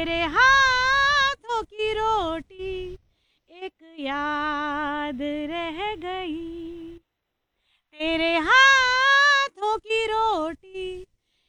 तेरे हाथों की रोटी एक याद रह गई, तेरे हाथ